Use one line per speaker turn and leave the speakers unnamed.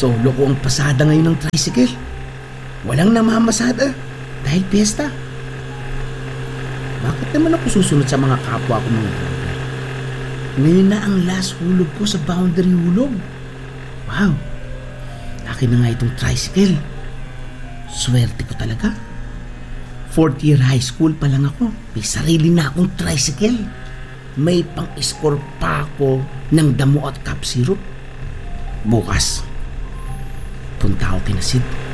Solo ko ang pasada ngayon ng tricycle. Walang namamasada dahil piyesta. Bakit naman ako susunod sa mga kapwa ko mga driver? Ngayon na ang last hulog ko sa boundary hulog. Wow, laki na nga itong tricycle. Swerte ko talaga. 4th year high school pa lang ako, may sarili na akong tricycle. May pang-score pa ako ng damo at cup syrup. Bukas, punta ako kina Sid.